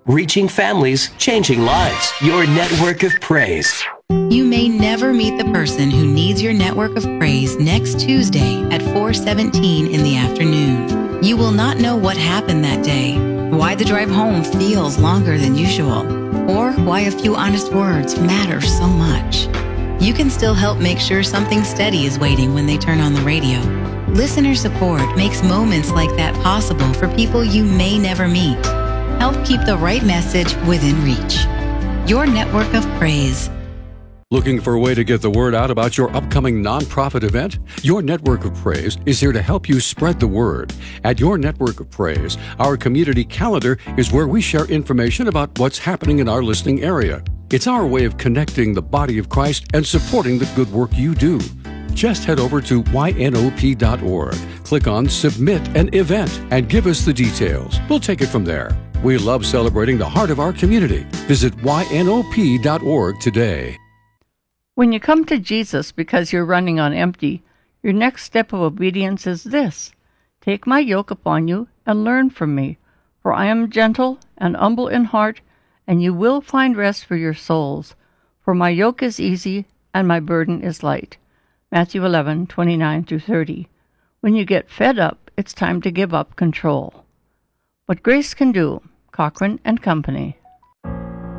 reaching families, changing lives. Your network of praise. You may never meet the person who needs your network of praise next Tuesday at 4:17 in the afternoon. You will not know what happened that day, why the drive home feels longer than usual, or why a few honest words matter so much. You can still help make sure something steady is waiting when they turn on the radio. Listener support makes moments like that possible for people you may never meet. Help keep the right message within reach. Your network of praise. Looking for a way to get the word out about your upcoming nonprofit event? Your Network of Praise is here to help you spread the word. At Your Network of Praise, our community calendar is where we share information about what's happening in our listening area. It's our way of connecting the body of Christ and supporting the good work you do. Just head over to ynop.org, click on Submit an Event, and give us the details. We'll take it from there. We love celebrating the heart of our community. Visit ynop.org today. When you come to Jesus because you're running on empty, your next step of obedience is this: take my yoke upon you and learn from me, for I am gentle and humble in heart, and you will find rest for your souls. For my yoke is easy and my burden is light. Matthew 11:29-30. When you get fed up, it's time to give up control. What Grace Can Do, Cochran and Company.